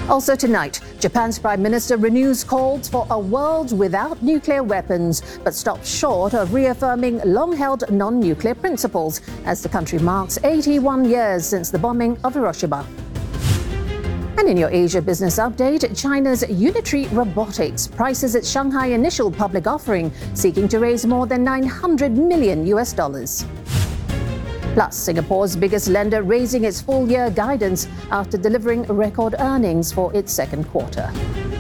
Also tonight, Japan's Prime Minister renews calls for a world without nuclear weapons, but stops short of reaffirming long-held non-nuclear principles as the country marks 81 years since the bombing of Hiroshima. And in your Asia business update, China's Unitree Robotics prices its Shanghai initial public offering, seeking to raise more than $900 million. Plus, Singapore's biggest lender raising its full-year guidance after delivering record earnings for its second quarter.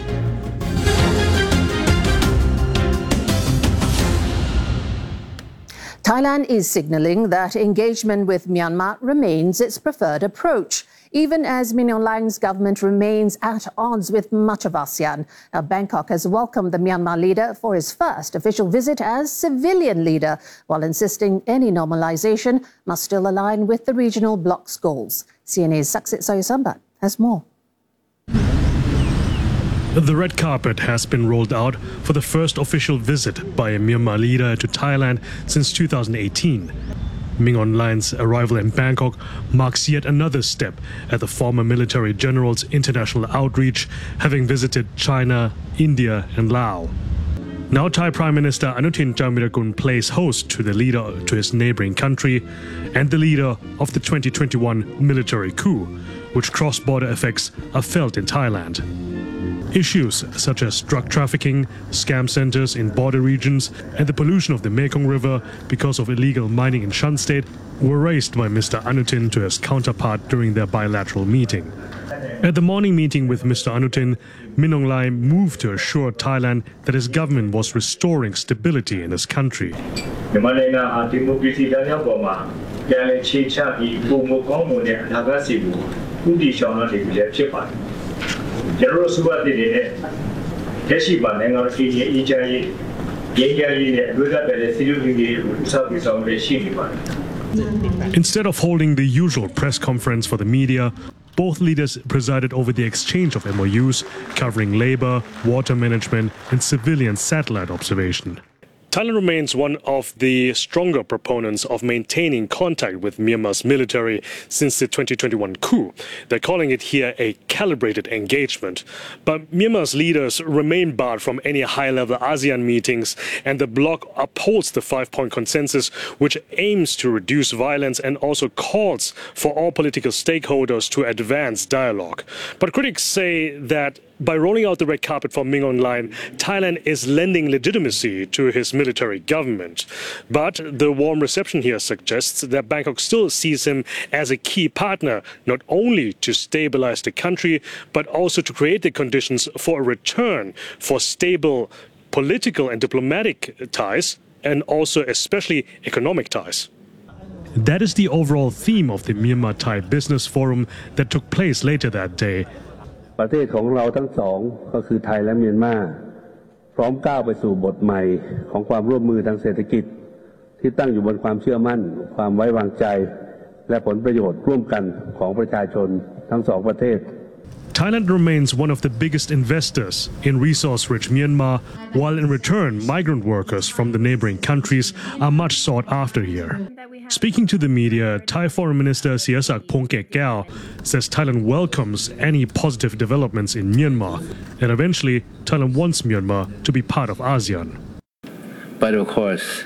Thailand is signalling that engagement with Myanmar remains its preferred approach, even as Min Aung Hlaing's government remains at odds with much of ASEAN. Now, Bangkok has welcomed the Myanmar leader for his first official visit as civilian leader, while insisting any normalization must still align with the regional bloc's goals. CNA's Saksit Soyasambat has more. The red carpet has been rolled out for the first official visit by a Myanmar leader to Thailand since 2018. Min Aung Hlaing's arrival in Bangkok marks yet another step at the former military general's international outreach, having visited China, India and Laos. Now Thai Prime Minister Anutin Charnvirakul plays host to the leader to his neighboring country and the leader of the 2021 military coup, which cross-border effects are felt in Thailand. Issues such as drug trafficking, scam centers in border regions, and the pollution of the Mekong River because of illegal mining in Shan State were raised by Mr. Anutin to his counterpart during their bilateral meeting. At the morning meeting with Mr. Anutin, Min Aung Hlaing moved to assure Thailand that his government was restoring stability in his country. Instead of holding the usual press conference for the media, both leaders presided over the exchange of MOUs covering labor, water management and civilian satellite observation. Thailand remains one of the stronger proponents of maintaining contact with Myanmar's military since the 2021 coup. They're calling it here a calibrated engagement. But Myanmar's leaders remain barred from any high-level ASEAN meetings, and the bloc upholds the five-point consensus, which aims to reduce violence and also calls for all political stakeholders to advance dialogue. But critics say that by rolling out the red carpet for Min Aung Hlaing, Thailand is lending legitimacy to his military government. But the warm reception here suggests that Bangkok still sees him as a key partner, not only to stabilize the country, but also to create the conditions for a return for stable political and diplomatic ties, and also especially economic ties. That is the overall theme of the Myanmar-Thai Business Forum that took place later that day. ประเทศของเราทั้งสองก็คือไทยและเมียนมาพร้อมก้าวไปสู่บทใหม่ของความร่วมมือทางเศรษฐกิจที่ตั้งอยู่บนความเชื่อมั่นความไว้วางใจและผลประโยชน์ร่วมกันของประชาชนทั้งสองประเทศ Thailand remains one of the biggest investors in resource-rich Myanmar, while in return, migrant workers from the neighboring countries are much sought after here. Speaking to the media, Thai Foreign Minister Sihasak Pongkekgao says Thailand welcomes any positive developments in Myanmar, and eventually Thailand wants Myanmar to be part of ASEAN. But of course,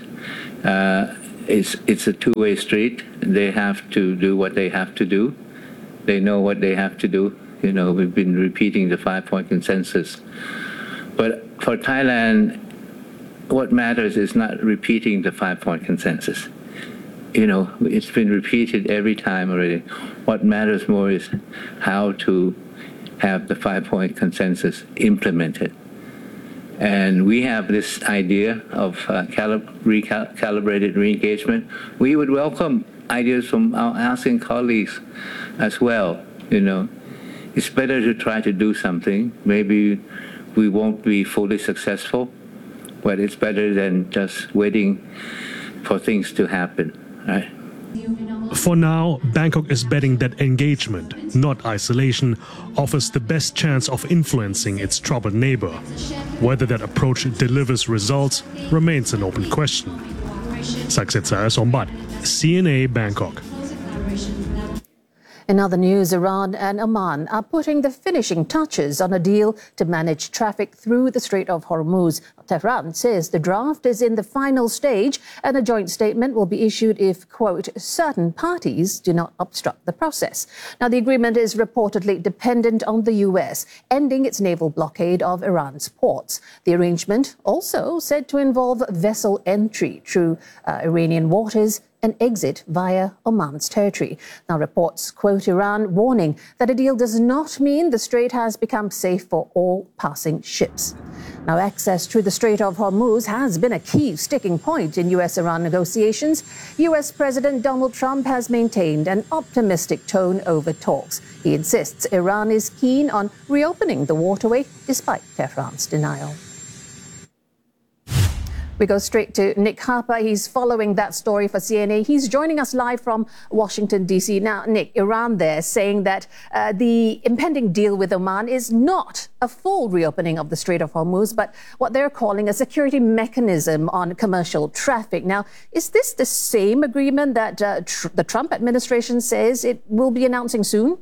it's a two-way street. They have to do what they have to do. They know what they have to do. You know, we've been repeating the five-point consensus. But for Thailand, what matters is not repeating the five-point consensus. You know, it's been repeated every time already. What matters more is how to have the five-point consensus implemented. And we have this idea of recalibrated re-engagement. We would welcome ideas from our ASEAN colleagues as well, you know. It's better to try to do something. Maybe we won't be fully successful, but it's better than just waiting for things to happen, right? For now, Bangkok is betting that engagement, not isolation, offers the best chance of influencing its troubled neighbor. Whether that approach delivers results remains an open question. Saksit Soyasambat, CNA Bangkok. In other news, Iran and Oman are putting the finishing touches on a deal to manage traffic through the Strait of Hormuz. Tehran says the draft is in the final stage and a joint statement will be issued if, quote, certain parties do not obstruct the process. Now, the agreement is reportedly dependent on the U.S. ending its naval blockade of Iran's ports. The arrangement also said to involve vessel entry through Iranian waters and exit via Oman's territory. Now, reports quote Iran warning that a deal does not mean the strait has become safe for all passing ships. Now, access through the Strait of Hormuz has been a key sticking point in U.S.-Iran negotiations. U.S. President Donald Trump has maintained an optimistic tone over talks. He insists Iran is keen on reopening the waterway despite Tehran's denial. We go straight to Nick Harper. He's following that story for CNA. He's joining us live from Washington, D.C. Now, Nick, Iran there saying that the impending deal with Oman is not a full reopening of the Strait of Hormuz, but what they're calling a security mechanism on commercial traffic. Now, is this the same agreement that the Trump administration says it will be announcing soon?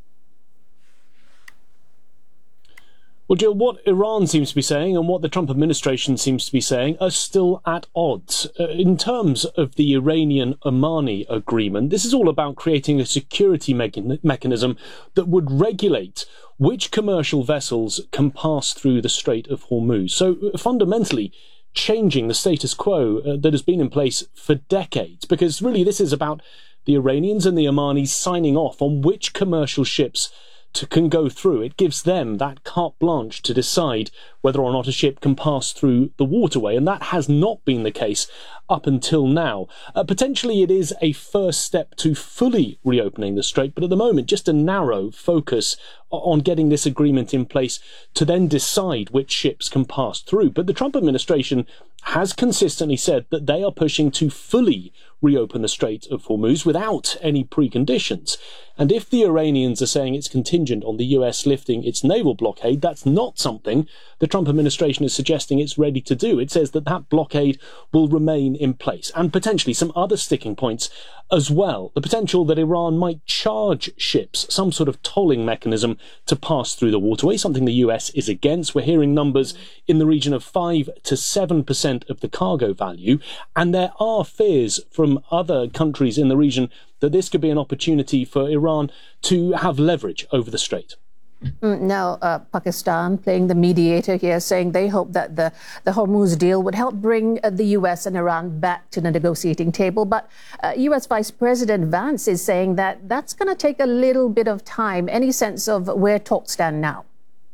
Well, Jill, what Iran seems to be saying and what the Trump administration seems to be saying are still at odds. In terms of the Iranian-Omani agreement, this is all about creating a security mechanism that would regulate which commercial vessels can pass through the Strait of Hormuz. So fundamentally, changing the status quo that has been in place for decades, because really this is about the Iranians and the Omanis signing off on which commercial ships can go through. It gives them that carte blanche to decide whether or not a ship can pass through the waterway, and that has not been the case up until now. Potentially it is a first step to fully reopening the strait, but at the moment just a narrow focus on getting this agreement in place to then decide which ships can pass through. But the Trump administration has consistently said that they are pushing to fully reopen the Strait of Hormuz without any preconditions. And if the Iranians are saying it's contingent on the US lifting its naval blockade, that's not something the Trump administration is suggesting it's ready to do. It says that that blockade will remain in place, and potentially some other sticking points as well. The potential that Iran might charge ships some sort of tolling mechanism to pass through the waterway, something the US is against. We're hearing numbers in the region of 5 to 7% of the cargo value, and there are fears from other countries in the region that this could be an opportunity for Iran to have leverage over the strait. Now, Pakistan playing the mediator here, saying they hope that the Hormuz deal would help bring the U.S. and Iran back to the negotiating table. But U.S. Vice President Vance is saying that that's going to take a little bit of time. Any sense of where talks stand now?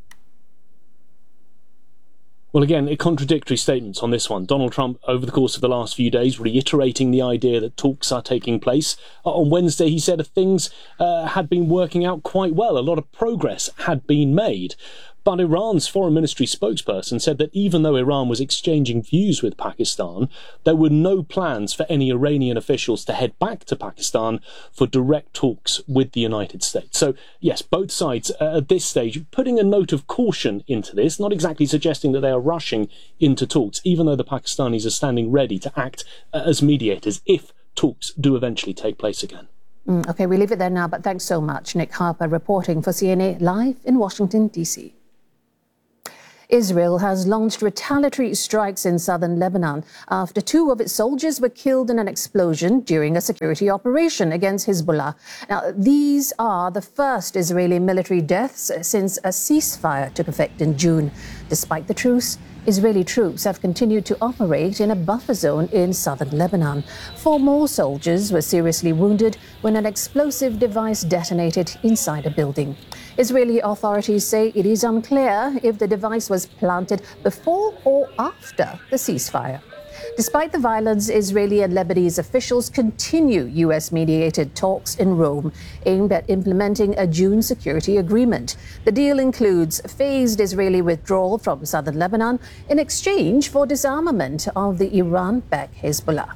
Well, again, contradictory statements on this one. Donald Trump, over the course of the last few days, reiterating the idea that talks are taking place. On Wednesday, he said things had been working out quite well. A lot of progress had been made. But Iran's foreign ministry spokesperson said that even though Iran was exchanging views with Pakistan, there were no plans for any Iranian officials to head back to Pakistan for direct talks with the United States. So, yes, both sides at this stage putting a note of caution into this, not exactly suggesting that they are rushing into talks, even though the Pakistanis are standing ready to act as mediators if talks do eventually take place again. OK, we leave it there now, but thanks so much. Nick Harper reporting for CNA live in Washington, D.C. Israel has launched retaliatory strikes in southern Lebanon after 2 of its soldiers were killed in an explosion during a security operation against Hezbollah. Now, these are the first Israeli military deaths since a ceasefire took effect in June. Despite the truce, Israeli troops have continued to operate in a buffer zone in southern Lebanon. 4 more soldiers were seriously wounded when an explosive device detonated inside a building. Israeli authorities say it is unclear if the device was planted before or after the ceasefire. Despite the violence, Israeli and Lebanese officials continue U.S.-mediated talks in Rome aimed at implementing a June security agreement. The deal includes phased Israeli withdrawal from southern Lebanon in exchange for disarmament of the Iran-backed Hezbollah.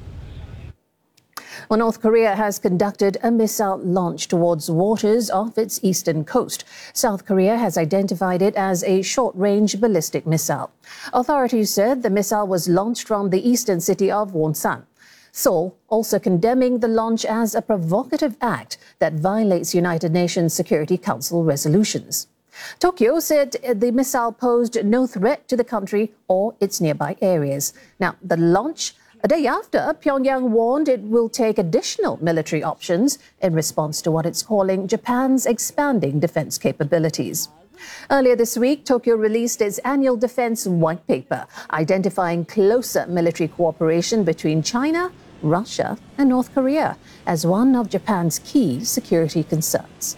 Well, North Korea has conducted a missile launch towards waters off its eastern coast. South Korea has identified it as a short-range ballistic missile. Authorities said the missile was launched from the eastern city of Wonsan. Seoul also condemning the launch as a provocative act that violates United Nations Security Council resolutions. Tokyo said the missile posed no threat to the country or its nearby areas. Now, the launch a day after Pyongyang warned it will take additional military options in response to what it's calling Japan's expanding defense capabilities. Earlier this week, Tokyo released its annual defense white paper, identifying closer military cooperation between China, Russia, and North Korea as one of Japan's key security concerns.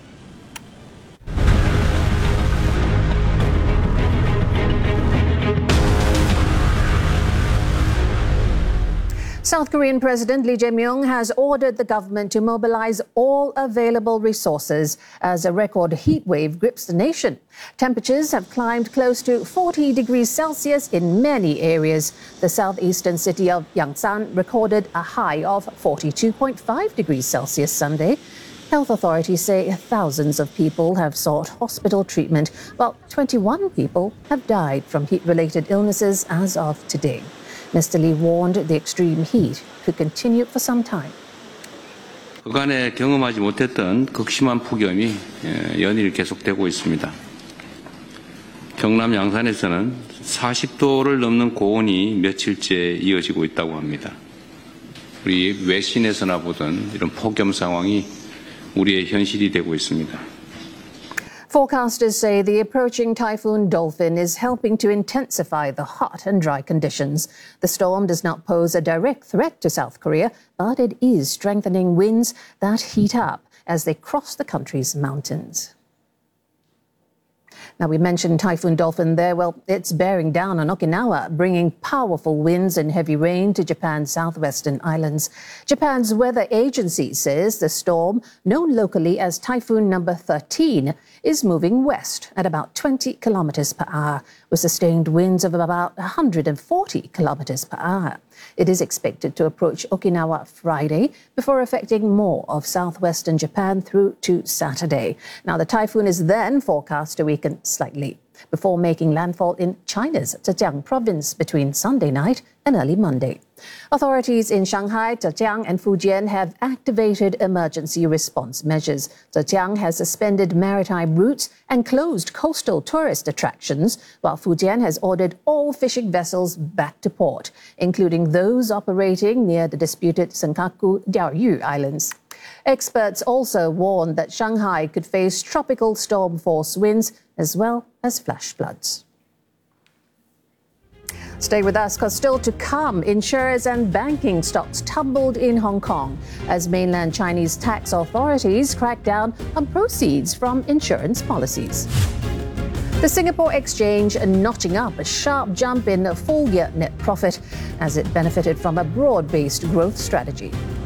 South Korean President Lee Jae-myung has ordered the government to mobilize all available resources as a record heat wave grips the nation. Temperatures have climbed close to 40 degrees Celsius in many areas. The southeastern city of Yangsan recorded a high of 42.5 degrees Celsius Sunday. Health authorities say thousands of people have sought hospital treatment, while 21 people have died from heat-related illnesses as of today. Mr. Lee warned the extreme heat could continue for some time. 그간에 경험하지 못했던 극심한 폭염이 연일 계속되고 있습니다. 경남 양산에서는 40도를 넘는 고온이 며칠째 이어지고 있다고 합니다. 우리 외신에서나 보던 이런 폭염 상황이 우리의 현실이 되고 있습니다. Forecasters say the approaching Typhoon Dolphin is helping to intensify the hot and dry conditions. The storm does not pose a direct threat to South Korea, but it is strengthening winds that heat up as they cross the country's mountains. Now, we mentioned Typhoon Dolphin there. Well, it's bearing down on Okinawa, bringing powerful winds and heavy rain to Japan's southwestern islands. Japan's weather agency says the storm, known locally as Typhoon number 13, is moving west at about 20 kilometers per hour, with sustained winds of about 140 kilometers per hour. It is expected to approach Okinawa Friday before affecting more of southwestern Japan through to Saturday. Now, the typhoon is then forecast to weaken slightly before making landfall in China's Zhejiang province between Sunday night and early Monday. Authorities in Shanghai, Zhejiang and Fujian have activated emergency response measures. Zhejiang has suspended maritime routes and closed coastal tourist attractions, while Fujian has ordered all fishing vessels back to port, including those operating near the disputed Senkaku Diaoyu Islands. Experts also warned that Shanghai could face tropical storm force winds as well as flash floods. Stay with us, because still to come, insurers and banking stocks tumbled in Hong Kong as mainland Chinese tax authorities crack down on proceeds from insurance policies. The Singapore Exchange notching up a sharp jump in full-year net profit as it benefited from a broad-based growth strategy.